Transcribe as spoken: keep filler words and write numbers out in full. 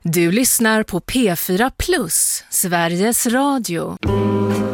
Du lyssnar på P fyra Plus, Sveriges Radio.